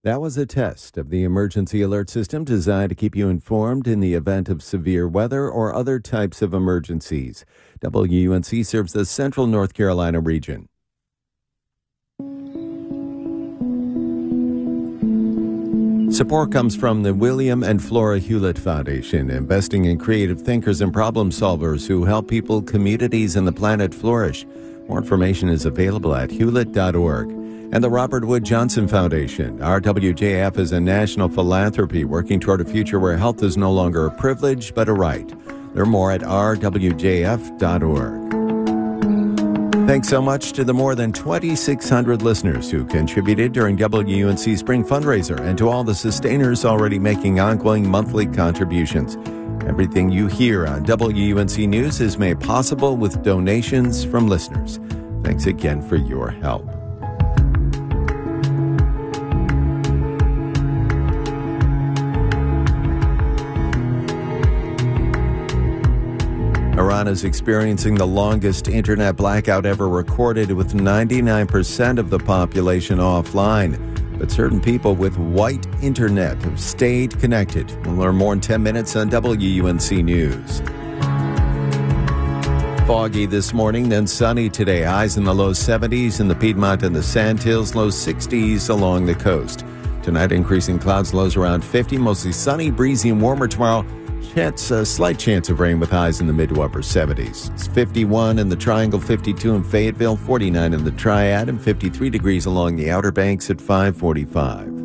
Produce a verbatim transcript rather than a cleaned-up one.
That was a test of the emergency alert system designed to keep you informed in the event of severe weather or other types of emergencies. W U N C serves the central North Carolina region. Support comes from the William and Flora Hewlett Foundation, investing in creative thinkers and problem solvers who help people, communities, and the planet flourish. More information is available at hewlett dot org. And the Robert Wood Johnson Foundation. R W J F is a national philanthropy working toward a future where health is no longer a privilege but a right. Learn more at r w j f dot org. Thanks so much to the more than twenty-six hundred listeners who contributed during W U N C Spring Fundraiser and to all the sustainers already making ongoing monthly contributions. Everything you hear on W U N C News is made possible with donations from listeners. Thanks again for your help. Iran is experiencing the longest internet blackout ever recorded, with ninety-nine percent of the population offline. But certain people with white internet have stayed connected. We'll learn more in ten minutes on W U N C News. Foggy this morning, then sunny today. Highs in the low seventies in the Piedmont and the Sandhills, low sixties along the coast. Tonight, increasing clouds, lows around fifty, mostly sunny, breezy, and warmer tomorrow. Chance, a slight chance of rain with highs in the mid to upper seventies. It's fifty-one in the Triangle, fifty-two in Fayetteville, forty-nine in the Triad, and fifty-three degrees along the Outer Banks at five forty-five.